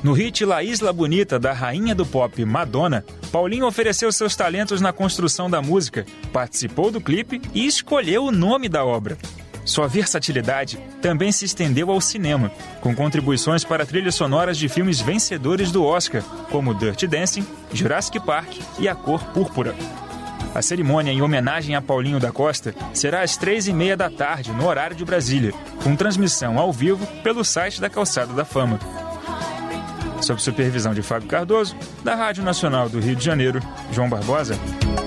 No hit La Isla Bonita, da rainha do pop Madonna, Paulinho ofereceu seus talentos na construção da música, participou do clipe e escolheu o nome da obra. Sua versatilidade também se estendeu ao cinema, com contribuições para trilhas sonoras de filmes vencedores do Oscar, como Dirty Dancing, Jurassic Park e A Cor Púrpura. A cerimônia em homenagem a Paulinho da Costa será às 3h30 da tarde, no horário de Brasília, com transmissão ao vivo pelo site da Calçada da Fama. Sob supervisão de Fábio Cardoso, da Rádio Nacional do Rio de Janeiro, João Barbosa.